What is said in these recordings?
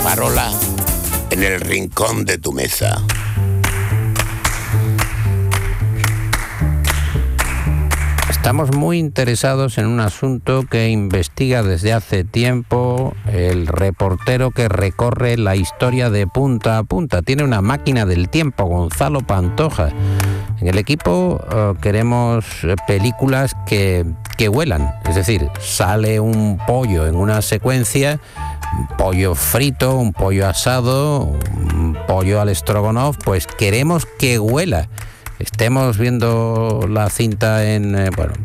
farola en el rincón de tu mesa. Estamos muy interesados en un asunto que investiga desde hace tiempo el reportero que recorre la historia de punta a punta. Tiene una máquina del tiempo, Gonzalo Pantoja. En el equipo queremos películas que vuelan, es decir, sale un pollo en una secuencia, un pollo frito, un pollo asado, un pollo al stroganoff, pues queremos que huela. Estemos viendo la cinta en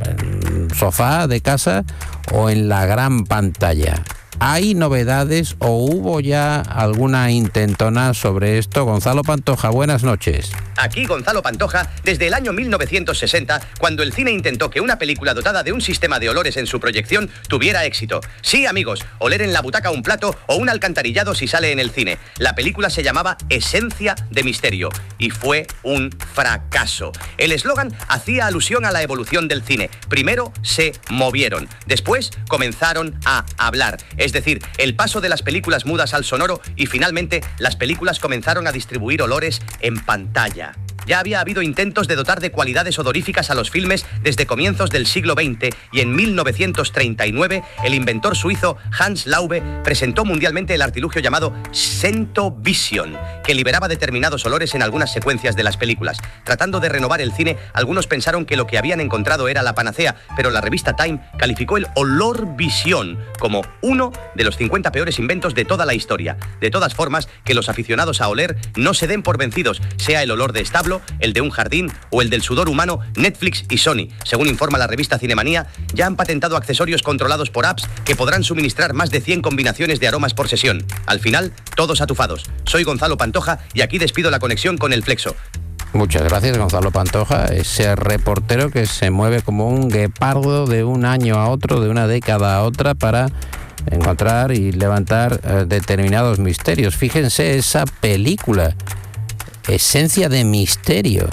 sofá de casa o en la gran pantalla. ¿Hay novedades o hubo ya alguna intentona sobre esto? Gonzalo Pantoja, buenas noches. Aquí Gonzalo Pantoja, desde el año 1960, cuando el cine intentó que una película dotada de un sistema de olores en su proyección tuviera éxito. Sí, amigos, oler en la butaca un plato o un alcantarillado si sale en el cine. La película se llamaba Esencia de Misterio y fue un fracaso. El eslogan hacía alusión a la evolución del cine. Primero se movieron, después comenzaron a hablar. Es decir, el paso de las películas mudas al sonoro y finalmente las películas comenzaron a distribuir olores en pantalla. Ya había habido intentos de dotar de cualidades odoríficas a los filmes desde comienzos del siglo XX y en 1939 el inventor suizo Hans Laube presentó mundialmente el artilugio llamado Scent-O-Vision, que liberaba determinados olores en algunas secuencias de las películas. Tratando de renovar el cine, algunos pensaron que lo que habían encontrado era la panacea, pero la revista Time calificó el olor visión como uno de los 50 peores inventos de toda la historia. De todas formas, que los aficionados a oler no se den por vencidos, sea el olor de establo, el de un jardín o el del sudor humano. Netflix y Sony, según informa la revista Cinemanía, ya han patentado accesorios controlados por apps que podrán suministrar más de 100 combinaciones de aromas por sesión. Al final, todos atufados. Soy Gonzalo Pantoja y aquí despido la conexión con el Flexo. Muchas gracias, Gonzalo Pantoja, ese reportero que se mueve como un guepardo de un año a otro, de una década a otra, para encontrar y levantar determinados misterios. Fíjense esa película, Esencia de Misterio,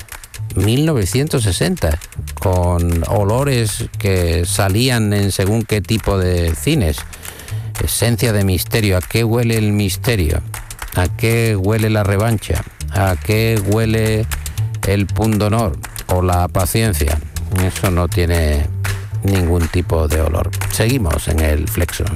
1960, con olores que salían en según qué tipo de cines. Esencia de Misterio. ¿A qué huele el misterio? ¿A qué huele la revancha? ¿A qué huele el pundonor o la paciencia? Eso no tiene ningún tipo de olor. Seguimos en el Flexo.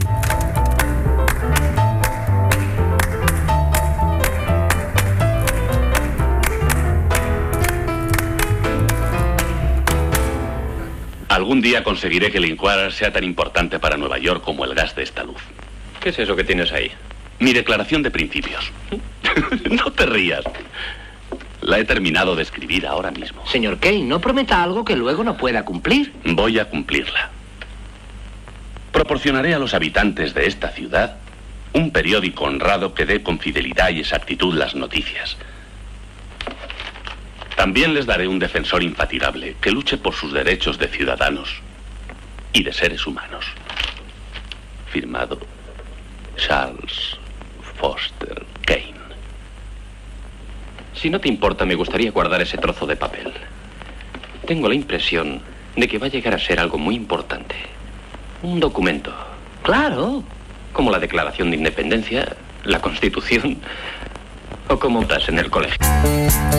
Algún día conseguiré que el Inquirer sea tan importante para Nueva York como el gas de esta luz. ¿Qué es eso que tienes ahí? Mi declaración de principios. No te rías. La he terminado de escribir ahora mismo. Señor Kane, no prometa algo que luego no pueda cumplir. Voy a cumplirla. Proporcionaré a los habitantes de esta ciudad un periódico honrado que dé con fidelidad y exactitud las noticias. También les daré un defensor infatigable que luche por sus derechos de ciudadanos y de seres humanos. Firmado Charles Foster Kane. Si no te importa, me gustaría guardar ese trozo de papel. Tengo la impresión de que va a llegar a ser algo muy importante. Un documento. Claro. Como la Declaración de Independencia, la Constitución o como estás en el colegio.